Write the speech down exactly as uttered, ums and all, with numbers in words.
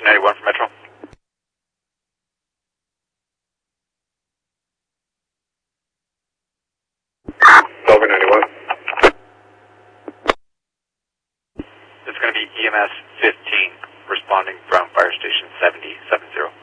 ninety-one for Metro. Delaware ninety-one. It's going to be E M S fifteen, responding from Fire Station seventy seven zero.